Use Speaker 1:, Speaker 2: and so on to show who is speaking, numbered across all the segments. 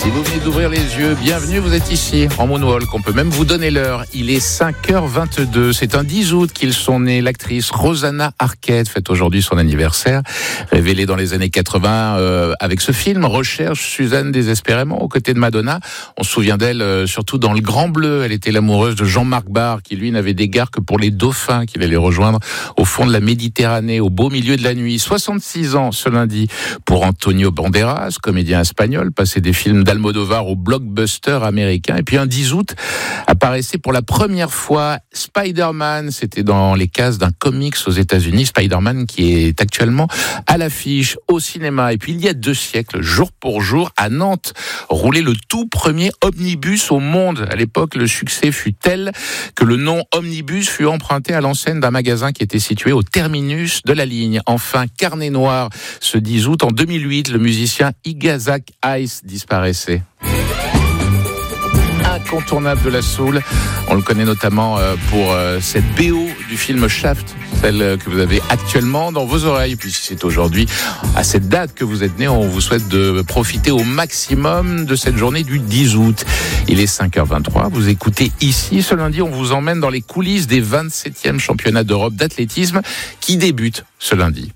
Speaker 1: Si vous venez d'ouvrir les yeux, bienvenue, vous êtes ici, en Moonwalk. On peut même vous donner l'heure. Il est 5h22. C'est un 10 août qu'ils sont nés. L'actrice Rosanna Arquette fête aujourd'hui son anniversaire. Révélée dans les années 80 avec ce film, Recherche Suzanne désespérément, aux côtés de Madonna. On se souvient d'elle surtout dans Le Grand Bleu. Elle était l'amoureuse de Jean-Marc Barr, qui lui n'avait d'égard que pour les dauphins qu'il allait rejoindre au fond de la Méditerranée, au beau milieu de la nuit. 66 ans ce lundi pour Antonio Banderas, comédien espagnol, passé des films d'Almodovar au blockbuster américain. Et puis un 10 août apparaissait pour la première fois Spider-Man. C'était dans les cases d'un comics aux États-Unis. Spider-Man qui est actuellement à l'affiche au cinéma. Et puis il y a 2 siècles, jour pour jour, à Nantes, roulait le tout premier omnibus au monde. À l'époque, le succès fut tel que le nom omnibus fut emprunté à l'enseigne d'un magasin qui était situé au terminus de la ligne. Enfin, carnet noir, ce 10 août, en 2008, le musicien Igazak Ice disparaissait. Incontournable de la soul. On le connaît notamment pour cette BO du film Shaft, celle que vous avez actuellement dans vos oreilles. Et puis si c'est aujourd'hui, à cette date que vous êtes né, on vous souhaite de profiter au maximum de cette journée du 10 août. Il est 5h23, vous écoutez ici. Ce lundi, on vous emmène dans les coulisses des 27e championnats d'Europe d'athlétisme qui débutent ce lundi.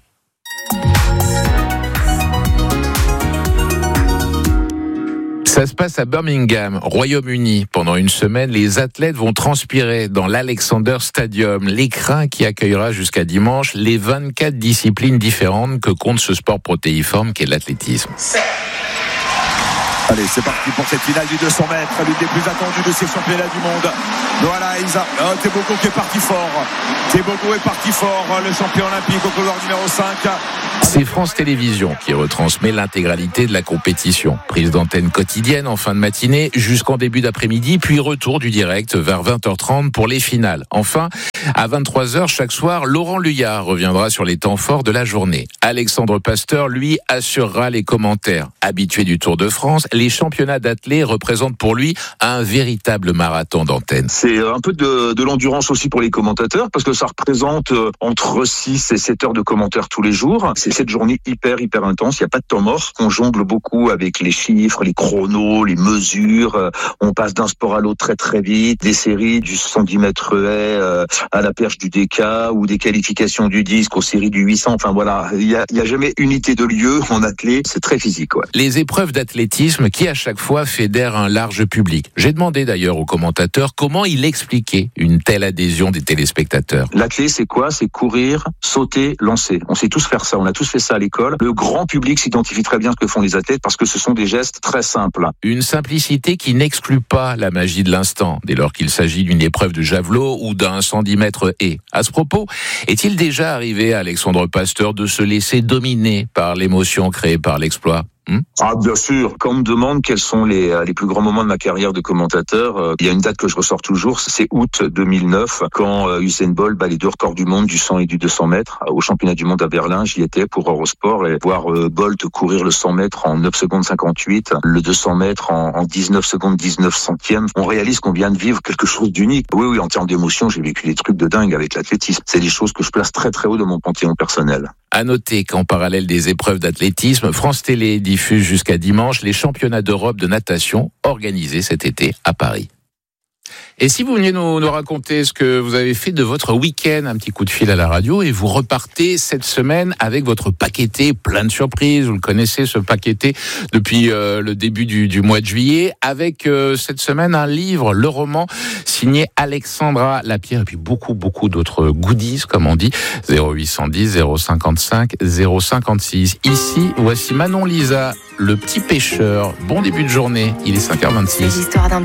Speaker 1: Ça se passe à Birmingham, Royaume-Uni. Pendant une semaine, les athlètes vont transpirer dans l'Alexander Stadium, l'écrin qui accueillera jusqu'à dimanche les 24 disciplines différentes que compte ce sport protéiforme qu'est l'athlétisme.
Speaker 2: Allez, c'est parti pour cette finale du 200 mètres, l'une des plus attendues de ces championnats du monde. Voilà, Isa. Tebogo qui est parti fort. Tebogo est parti fort, le champion olympique au couloir numéro 5.
Speaker 1: C'est France Télévisions qui retransmet l'intégralité de la compétition. Prise d'antenne quotidienne en fin de matinée jusqu'en début d'après-midi, puis retour du direct vers 20h30 pour les finales. Enfin, à 23h chaque soir, Laurent Luyard reviendra sur les temps forts de la journée. Alexandre Pasteur, lui, assurera les commentaires. Habitué du Tour de France, les championnats d'athlètes représentent pour lui un véritable marathon d'antenne.
Speaker 3: C'est un peu de l'endurance aussi pour les commentateurs, parce que ça représente entre 6 et 7 heures de commentaires tous les jours. C'est cette journée hyper intense, il n'y a pas de temps mort. On jongle beaucoup avec les chiffres, les chronos, les mesures. On passe d'un sport à l'autre très vite. Des séries du 110 mètres haies à la perche du DK, ou des qualifications du disque aux séries du 800. Enfin voilà, il y a jamais unité de lieu en athlète. C'est très physique. Ouais.
Speaker 1: Les épreuves d'athlétisme qui à chaque fois fédèrent un large public. J'ai demandé d'ailleurs au commentateur comment il expliquait une telle adhésion des téléspectateurs.
Speaker 3: L'athlète, c'est quoi ? C'est courir, sauter, lancer. On sait tous faire ça. On a tous fait ça à l'école. Le grand public s'identifie très bien à ce que font les athlètes parce que ce sont des gestes très simples.
Speaker 1: Une simplicité qui n'exclut pas la magie de l'instant, dès lors qu'il s'agit d'une épreuve de javelot ou d'un 110 mètres haies. À ce propos, est-il déjà arrivé à Alexandre Pasteur de se laisser dominer par l'émotion créée par l'exploit ?
Speaker 3: Ah, bien sûr. Quand on me demande quels sont les plus grands moments de ma carrière de commentateur, il y a une date que je ressors toujours, c'est août 2009, quand Usain Bolt bat les 2 records du monde du 100 et du 200 mètres. Au championnat du monde à Berlin, j'y étais pour Eurosport, et voir Bolt courir le 100 mètres en 9 secondes 58, le 200 mètres en 19 secondes 19 centièmes, on réalise qu'on vient de vivre quelque chose d'unique. Oui, en termes d'émotion, j'ai vécu des trucs de dingue avec l'athlétisme. C'est des choses que je place très haut dans mon panthéon personnel.
Speaker 1: À noter qu'en parallèle des épreuves d'athlétisme, France Télé diffuse jusqu'à dimanche les championnats d'Europe de natation organisés cet été à Paris. Et si vous veniez nous raconter ce que vous avez fait de votre week-end, un petit coup de fil à la radio, et vous repartez cette semaine avec votre paqueté plein de surprises. Vous le connaissez, ce paqueté, depuis le début du mois de juillet, avec cette semaine un livre, le roman, signé Alexandra Lapierre, et puis beaucoup d'autres goodies, comme on dit, 0810 055 056. Ici, voici Manon Lisa, le petit pêcheur. Bon début de journée, il est 5h26.